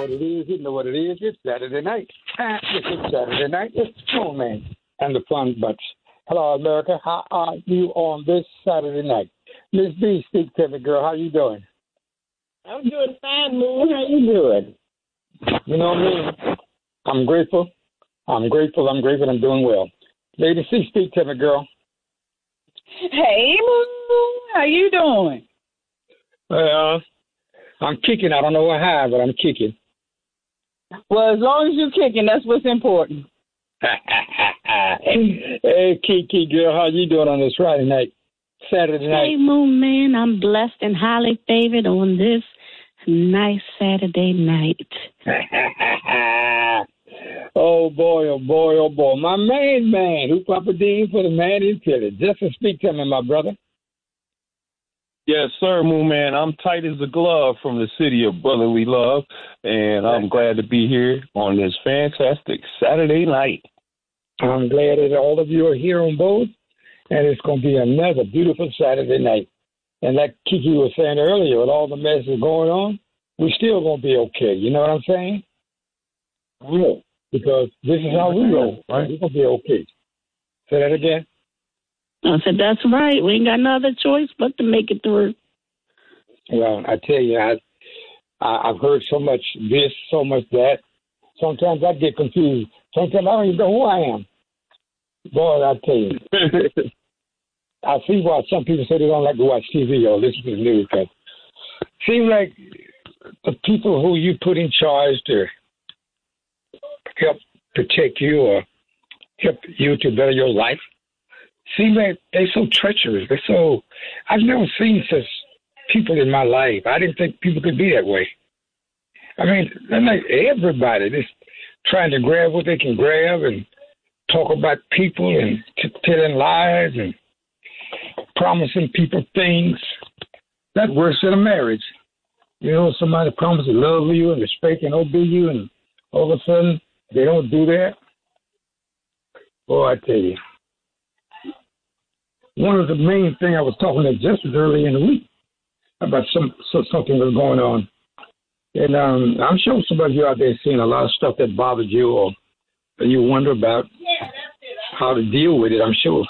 what it is. You know what it is. It's Saturday night. It's Saturday night. It's Moon Man and the Fun Bunch. Hello, America. How are you on this Saturday night? Miss B, speak to me, girl. How you doing? I'm doing fine, Moon. How you doing? You know me. I'm grateful. I'm doing well. Lady C, speak to me, girl. Hey, Moon. How you doing? Well, I'm kicking. I don't know how, but I'm kicking. Well, as long as you're kicking, that's what's important. Hey, Kiki, girl, how you doing on this Friday night? Saturday night? Hey, Moon Man, I'm blessed and highly favored on this nice Saturday night. Oh, boy. My main man, who Papa Dean for the man in Philly. Just to speak to me, my brother. Yes, sir, Moon Man. I'm tight as a glove from the city of brotherly love, and I'm glad to be here on this fantastic Saturday night. I'm glad that all of you are here on both, and it's going to be another beautiful Saturday night. And like Kiki was saying earlier, with all the mess that's going on, we're still going to be okay. You know what I'm saying? Yeah. Because this is how we roll, right? We're going to be okay. Say that again. I said, that's right. We ain't got no other choice but to make it through. Well, I tell you, I've heard so much this, so much that. Sometimes I get confused. Sometimes I don't even know who I am. Boy, I tell you. I see why some people say they don't like to watch TV or listen to the news. Because it seems like the people who you put in charge to help protect you or help you to better your life, seem like they're so treacherous. I've never seen such people in my life. I didn't think people could be that way. I mean, they're like everybody just trying to grab what they can grab and talk about people and telling lies and promising people things. That's worse than a marriage. You know, somebody promises to love you and respect and obey you, and all of a sudden they don't do that. Boy, I tell you. One of the main things I was talking to just early in the week about something was going on. And I'm sure some of you out there seeing a lot of stuff that bothers you or you wonder about how to deal with it, I'm sure.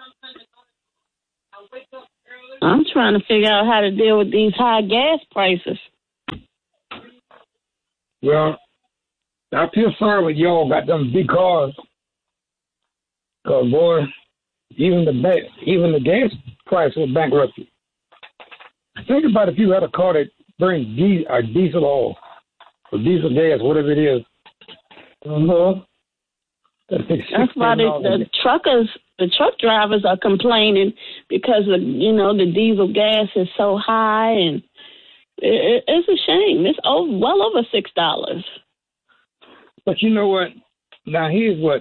I'm trying to figure out how to deal with these high gas prices. Well, I feel sorry with y'all got them big cars. Because, boy, even the gas price will bankrupt you. Think about if you had a car that burns diesel oil or diesel gas, whatever it is. That's why the truck drivers are complaining because of, the diesel gas is so high, and it's a shame. It's well over $6. But you know what? Now here's what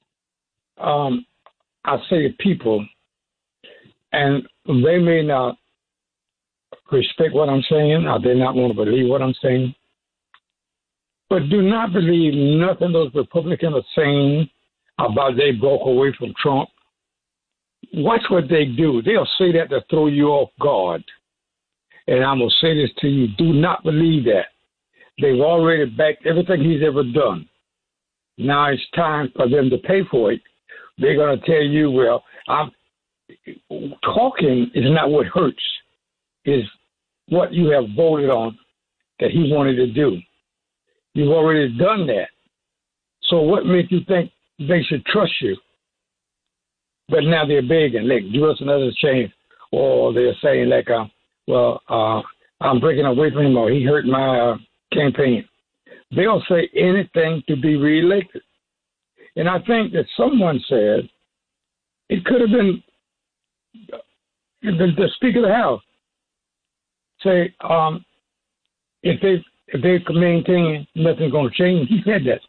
I say to people, and they may not respect what I'm saying, or they not want to believe what I'm saying. But do not believe nothing those Republicans are saying about they broke away from Trump. Watch what they do. They'll say that to throw you off guard. And I'm going to say this to you. Do not believe that. They've already backed everything he's ever done. Now it's time for them to pay for it. They're going to tell you, well, talking is not what hurts. Is what you have voted on that he wanted to do. You've already done that. So what makes you think they should trust you? But now they're begging, like, give us another chance. Or they're saying, like, I'm breaking away from him, or he hurt my campaign. They'll say anything to be reelected. And I think that someone said it could have been the Speaker of the House. Say, if they could maintain, nothing's going to change. He said that.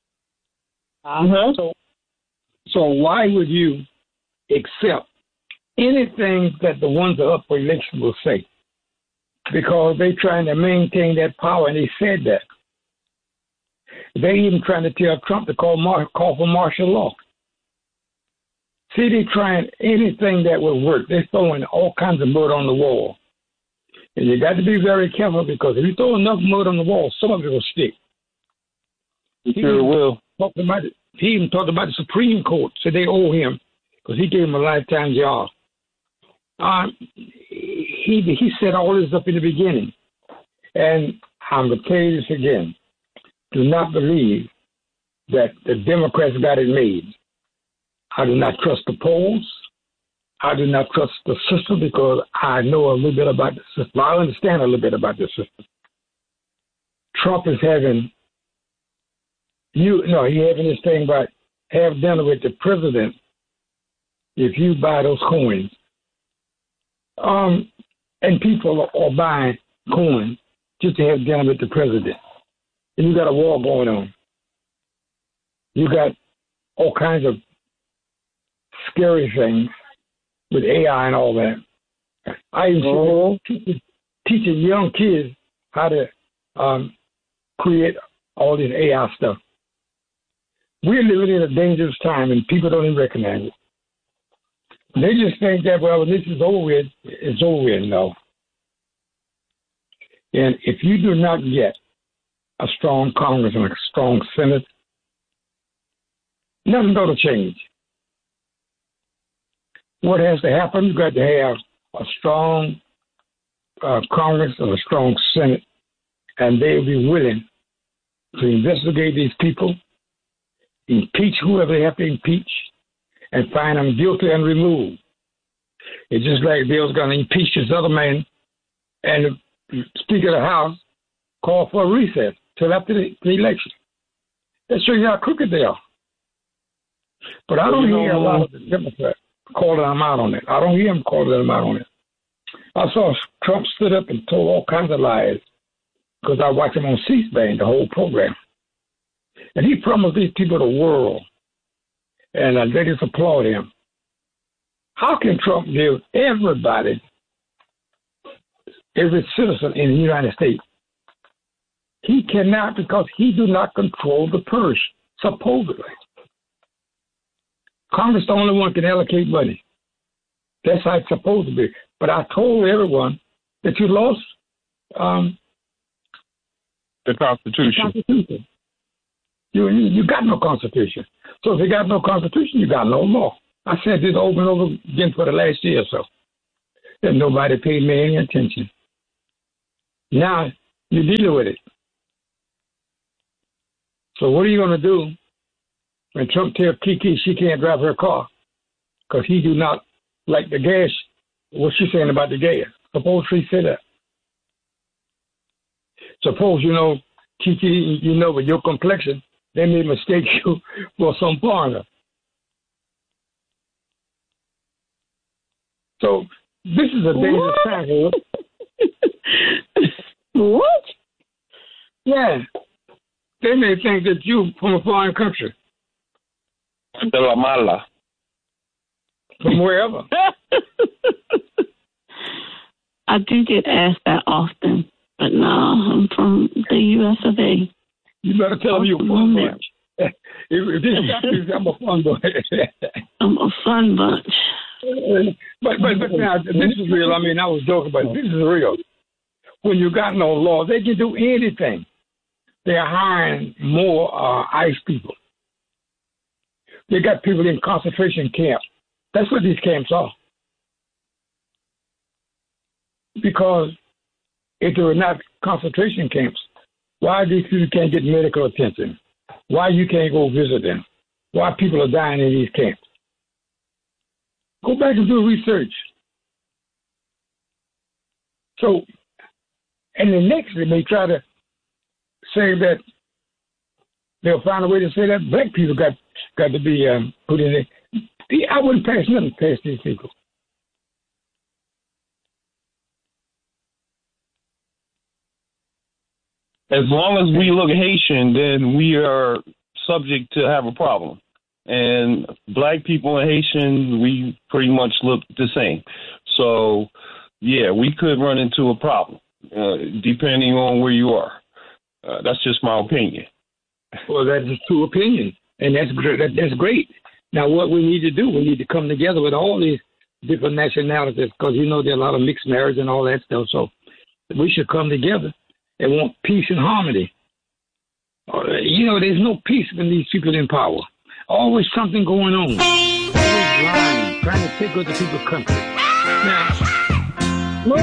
So why would you accept anything that the ones that are up for election will say? Because they're trying to maintain that power, and they said that. They even trying to tell Trump to call for martial law. See, they're trying anything that will work. They're throwing all kinds of mud on the wall. And you got to be very careful, because if you throw enough mud on the wall, some of it will stick. He sure will. He even talked about the Supreme Court, said they owe him because he gave him a lifetime job. He set all this up in the beginning. And I'm going to tell you this again. Do not believe that the Democrats got it made. I do not trust the polls. I do not trust the system because I know a little bit about the system. I understand a little bit about the system. Trump is having this thing about have dinner with the president if you buy those coins. And people are buying coins just to have dinner with the president. And you got a war going on. You got all kinds of scary things with AI and all that. I even teaching young kids how to create all this AI stuff. We're living in a dangerous time, and people don't even recognize it. They just think that, well, this is over with. It's over with. No. And if you do not get a strong Congress and a strong Senate, nothing's going to change. What has to happen, you've got to have a strong Congress and a strong Senate, and they'll be willing to investigate these people, impeach whoever they have to impeach, and find them guilty and remove. It's just like they was going to impeach this other man, and the Speaker of the House called for a recess till after the election. That shows you how crooked they are. But I don't hear a lot of the Democrats calling them out on it. I don't hear them calling them out on it. I saw Trump stood up and told all kinds of lies because I watched him on C-SPAN, the whole program. And he promised these people the world, and they just applaud him. How can Trump give everybody, every citizen in the United States? He cannot because he do not control the purse, supposedly. Congress the only one can allocate money. That's how it's supposed to be. But I told everyone that you lost the Constitution. You got no Constitution. So if you got no Constitution, you got no law. I said this over and over again for the last year or so. And nobody paid me any attention. Now you're dealing with it. So what are you going to do when Trump tells Kiki she can't drive her car because he do not like the gas? What's she saying about the gas? Suppose she said that. Suppose, Kiki, with your complexion, they may mistake you for some foreigner. So this is a dangerous time. What? Yeah. They may think that you from a foreign country. De la mala. From wherever. I do get asked that often, but no, I'm from the U.S. of A. You better tell them you're a fun bunch. If this happens, I'm a fun bunch. I'm a fun bunch. But now, this is real. I mean, I was joking, but this is real. When you got no law, they can do anything. They're hiring more ICE people. They got people in concentration camps. That's what these camps are. Because if they were not concentration camps, why these people can't get medical attention? Why you can't go visit them? Why people are dying in these camps? Go back and do research. So, and the next they may try to say that they'll find a way to say that black people got to be put in there. I wouldn't pass nothing past these people. As long as we look Haitian, then we are subject to have a problem. And black people and Haitians, we pretty much look the same. So, yeah, we could run into a problem, depending on where you are. That's just my opinion. Well, that's just true opinion, and that's great. Now, what we need to do, we need to come together with all these different nationalities, because there are a lot of mixed marriage and all that stuff. So we should come together and want peace and harmony. There's no peace when these people in power. Always something going on. Always lying, trying to take other people's country. Now, We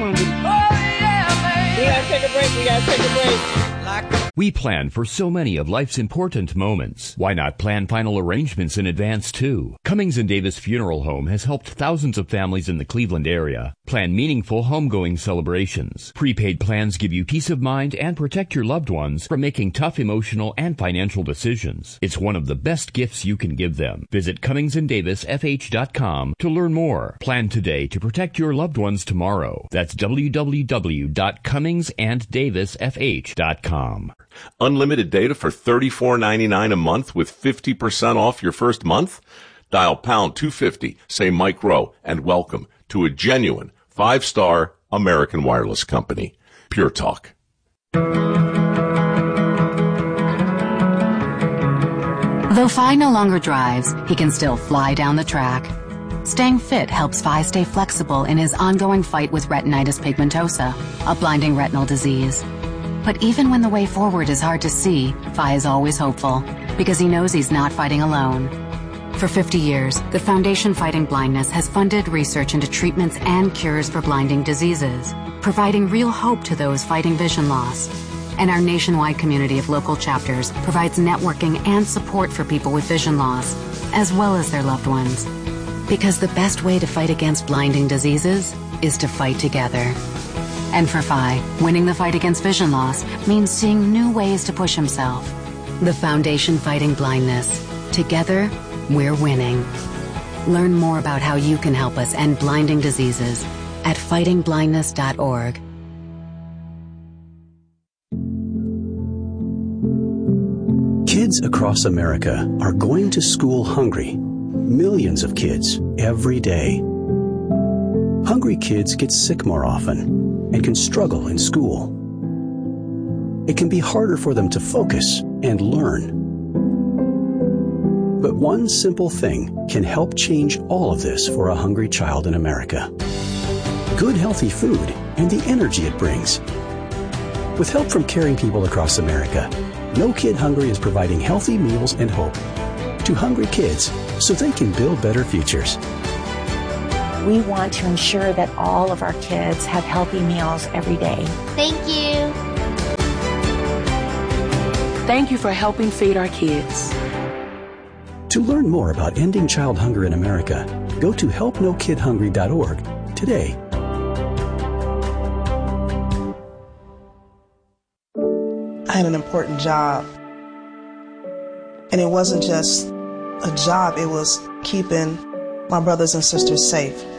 gotta take a break. We plan for so many of life's important moments. Why not plan final arrangements in advance, too? Cummings & Davis Funeral Home has helped thousands of families in the Cleveland area plan meaningful homegoing celebrations. Prepaid plans give you peace of mind and protect your loved ones from making tough emotional and financial decisions. It's one of the best gifts you can give them. Visit CummingsandDavisFH.com to learn more. Plan today to protect your loved ones tomorrow. That's www.CummingsandDavisFH.com. Unlimited data for $34.99 a month with 50% off your first month? Dial pound 250, say Mike Rowe, and welcome to a genuine 5-star American wireless company. Pure Talk. Though Phi no longer drives, he can still fly down the track. Staying fit helps Phi stay flexible in his ongoing fight with retinitis pigmentosa, a blinding retinal disease. But even when the way forward is hard to see, Phi is always hopeful, because he knows he's not fighting alone. For 50 years, the Foundation Fighting Blindness has funded research into treatments and cures for blinding diseases, providing real hope to those fighting vision loss. And our nationwide community of local chapters provides networking and support for people with vision loss, as well as their loved ones. Because the best way to fight against blinding diseases is to fight together. And for Phi, winning the fight against vision loss means seeing new ways to push himself. The Foundation Fighting Blindness. Together, we're winning. Learn more about how you can help us end blinding diseases at fightingblindness.org. Kids across America are going to school hungry. Millions of kids every day. Hungry kids get sick more often and can struggle in school. It can be harder for them to focus and learn. But one simple thing can help change all of this for a hungry child in America. Good, healthy food and the energy it brings. With help from caring people across America, No Kid Hungry is providing healthy meals and hope to hungry kids so they can build better futures. We want to ensure that all of our kids have healthy meals every day. Thank you. Thank you for helping feed our kids. To learn more about ending child hunger in America, go to helpnokidhungry.org today. I had an important job. And it wasn't just a job, it was keeping my brothers and sisters safe.